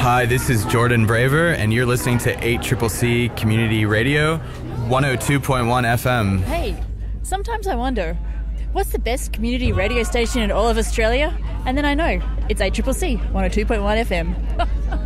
Hi, this is Jordan Braver, and you're listening to 8CCC Community Radio, 102.1 FM. Hey, sometimes I wonder, what's the best community radio station in all of Australia? And then I know, it's 8CCC, 102.1 FM.